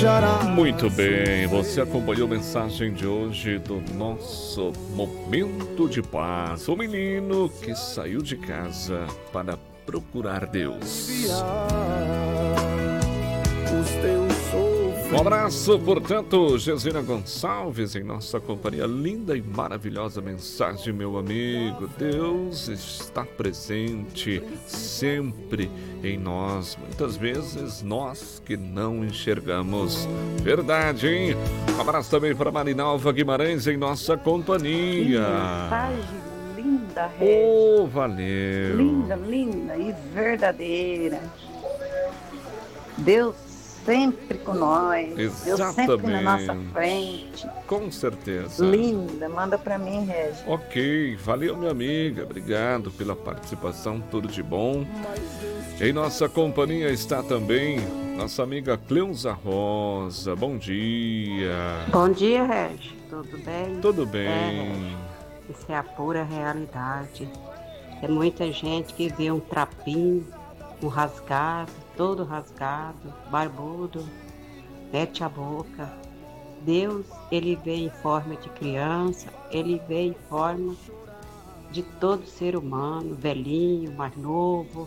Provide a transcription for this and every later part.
Muito bem, você acompanhou a mensagem de hoje do nosso Momento de Paz. O menino que saiu de casa para procurar Deus. Um abraço, portanto, Gesina Gonçalves, em nossa companhia. Linda e maravilhosa mensagem, meu amigo. Deus está presente sempre em nós. Muitas vezes nós que não enxergamos. Verdade, hein? Um abraço também para Marinalva Guimarães, em nossa companhia. Que mensagem linda, Regis. Oh, valeu. Linda, linda e verdadeira. Deus sempre com nós. Exatamente. Deus sempre na nossa frente. Com certeza. Linda, manda pra mim, Regis. Ok, valeu, minha amiga. Obrigado pela participação, tudo de bom. Em nossa companhia está também nossa amiga Cleusa Rosa. Bom dia. Bom dia, Regis. Tudo bem? Tudo bem. Isso é a pura realidade. É muita gente que vê um trapinho, um rasgado, todo rasgado, barbudo, mete a boca. Deus, ele vem em forma de criança, ele vem em forma de todo ser humano, velhinho, mais novo.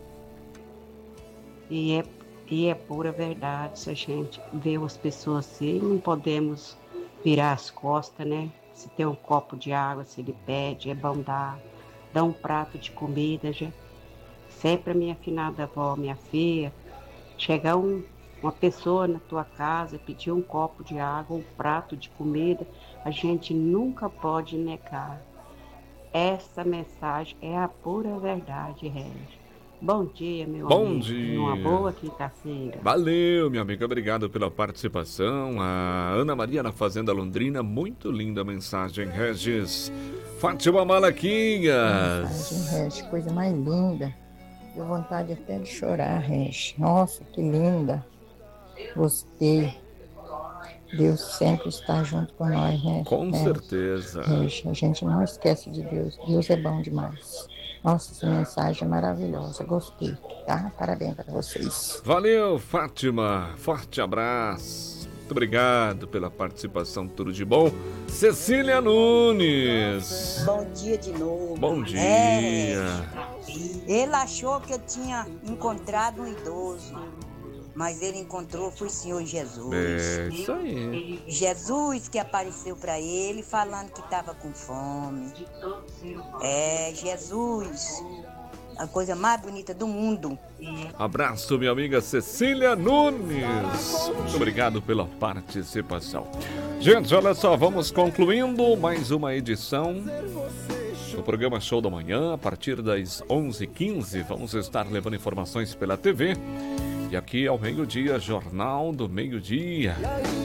E é pura verdade, se a gente vê as pessoas assim, não podemos virar as costas, né? Se tem um copo de água, se ele pede, é bom dar um prato de comida, já. Sempre a minha afinada avó, minha filha, chegar uma pessoa na tua casa, pedir um copo de água, um prato de comida, a gente nunca pode negar. Essa mensagem é a pura verdade, Regis. Bom dia, meu amigo. Bom dia. Uma boa quinta-feira. Valeu, minha amiga. Obrigado pela participação. A Ana Maria na Fazenda Londrina. Muito linda a mensagem, Regis. Fátima Malaquinhas. Mensagem, Regis, coisa mais linda. Deu vontade até de chorar, Regis. Nossa, que linda. Gostei. Deus sempre está junto com nós, né? Com certeza. Regis, a gente não esquece de Deus. Deus é bom demais. Nossa, essa mensagem é maravilhosa. Gostei, tá? Parabéns para vocês. Valeu, Fátima. Forte abraço. Muito obrigado pela participação. Tudo de bom. Cecília Nunes. Bom dia de novo. Bom dia. Ele achou que eu tinha encontrado um idoso, mas ele encontrou, foi o Senhor Jesus. É isso aí. Jesus que apareceu para ele falando que estava com fome. É, Jesus, a coisa mais bonita do mundo. Abraço, minha amiga Cecília Nunes. Muito obrigado pela participação. Gente, olha só, vamos concluindo mais uma edição do programa Show da Manhã. A partir das 11h15, vamos estar levando informações pela TV. E aqui ao meio-dia, Jornal do Meio-Dia.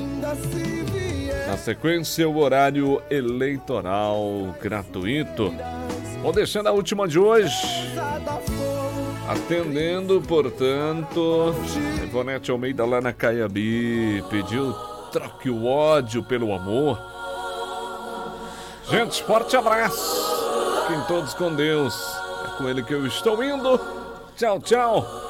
Na sequência, o horário eleitoral gratuito. Vou deixando a última de hoje. Atendendo, portanto, Ivonete Almeida lá na Caiabi. Pediu troque o ódio pelo amor. Gente, forte abraço. Fiquem todos com Deus. É com ele que eu estou indo. Tchau, tchau.